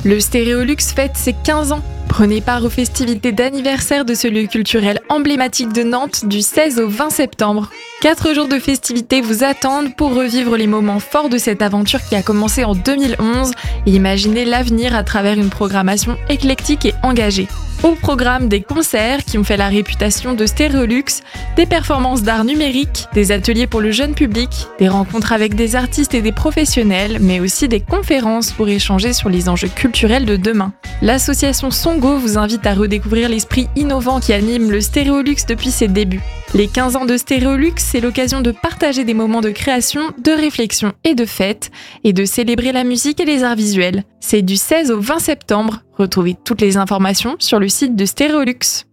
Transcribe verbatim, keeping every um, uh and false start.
Le Stéréolux fête ses quinze ans. Prenez part aux festivités d'anniversaire de ce lieu culturel emblématique de Nantes du seize au vingt septembre. Quatre jours de festivités vous attendent pour revivre les moments forts de cette aventure qui a commencé en deux mille onze et imaginer l'avenir à travers une programmation éclectique et engagée. Au programme, des concerts qui ont fait la réputation de Stéréolux, des performances d'art numérique, des ateliers pour le jeune public, des rencontres avec des artistes et des professionnels, mais aussi des conférences pour échanger sur les enjeux culturels de demain. L'association Songo vous invite à redécouvrir l'esprit innovant qui anime le Stéréolux depuis ses débuts. Les quinze ans de Stéréolux, c'est l'occasion de partager des moments de création, de réflexion et de fête, et de célébrer la musique et les arts visuels. C'est du seize au vingt septembre. Retrouvez toutes les informations sur le site de Stéréolux.